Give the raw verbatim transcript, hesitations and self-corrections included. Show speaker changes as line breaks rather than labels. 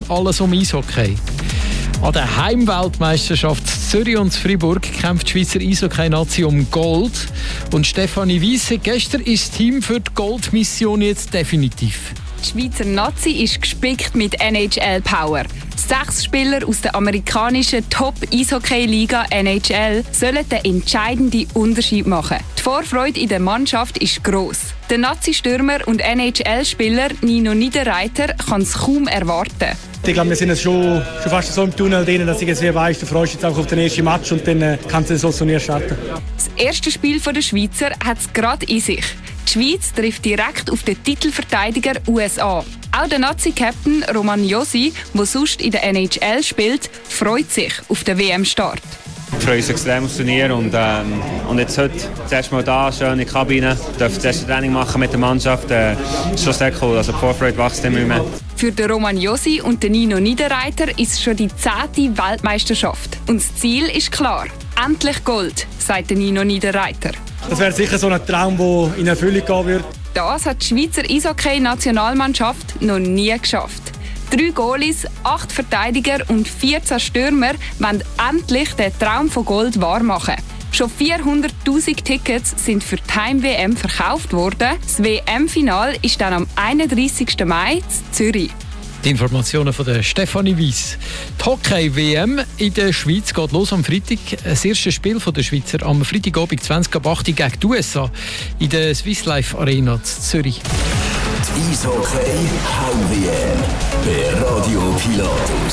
alles um Eishockey. An der Heimweltmeisterschaft Zürich und Freiburg kämpft die Schweizer Eishockey-Nazi um Gold. Und Stefanie Wiese, gestern ist das Team für die Goldmission jetzt definitiv.
Die Schweizer Nazi ist gespickt mit N H L-Power. Sechs Spieler aus der amerikanischen Top-Eishockey-Liga N H L sollen den entscheidenden Unterschied machen. Die Vorfreude in der Mannschaft ist gross. Der Nazi-Stürmer und N H L-Spieler Nino Niederreiter kann es kaum erwarten.
Ich glaube, wir sind jetzt schon, schon fast so im Tunnel drin, dass ich jetzt weiss, du freust dich jetzt auch auf den ersten Match und dann äh, kannst du so Turnier starten.
Das erste Spiel der Schweizer hat es gerade in sich. Die Schweiz trifft direkt auf den Titelverteidiger U S A. Auch der Nazi-Captain Roman Josi, der sonst in der N H L spielt, freut sich auf den W M-Start.
Ich freue mich extrem aufs Turnier und, ähm, und jetzt heute das erste Mal da, schön in der Kabine, darf das erste Training machen mit der Mannschaft. Äh, das ist schon sehr cool, also die Vorfreude wächst immer mehr.
Für den Roman Josi und den Nino Niederreiter ist es schon die zehnte Weltmeisterschaft. Und das Ziel ist klar: endlich Gold, sagt der Nino Niederreiter.
Das wäre sicher so ein Traum, der in Erfüllung gehen würde.
Das hat die Schweizer Eishockey-Nationalmannschaft noch nie geschafft. Drei Goalies, acht Verteidiger und vierzehn Stürmer wollen endlich den Traum von Gold wahrmachen. Schon vierhunderttausend Tickets sind für die Heim-W M verkauft worden. Das W M-Final ist dann am einunddreissigsten Mai in Zürich.
Die Informationen von der Stefanie Wies. Die Hockey-W M in der Schweiz geht los am Freitag. Das erste Spiel der Schweizer am Freitagabend zwanzig ab acht gegen die U S A in der Swiss Life Arena in Zürich.
Die Eishockey Heim-W M bei Radio Pilatus.